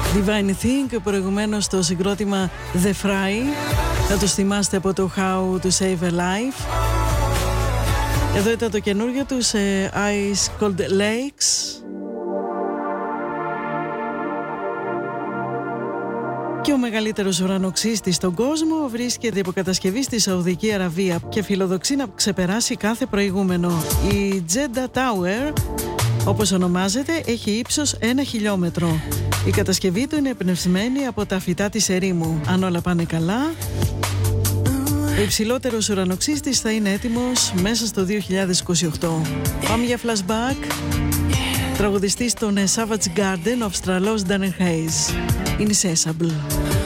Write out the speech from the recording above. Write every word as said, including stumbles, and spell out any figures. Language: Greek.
Divine Thing, προηγουμένως το συγκρότημα The Fry. Θα τους θυμάστε από το How to Save a Life. Εδώ ήταν το καινούργιο τους ε, Ice Cold Lakes. Και ο μεγαλύτερος ουρανοξύστης στον κόσμο βρίσκεται υποκατασκευή στη Σαουδική Αραβία και φιλοδοξεί να ξεπεράσει κάθε προηγούμενο. Η Jeddah Tower, όπως ονομάζεται, έχει ύψος ένα χιλιόμετρο. Η κατασκευή του είναι εμπνευσμένη από τα φυτά της ερήμου. Αν όλα πάνε καλά, ο υψηλότερος ουρανοξύστης θα είναι έτοιμος μέσα στο δύο χιλιάδες είκοσι οκτώ. Πάμε για flashback. Τραγουδιστής των Savage Garden, ο Αυστραλός Daniel Hayes. Insatiable.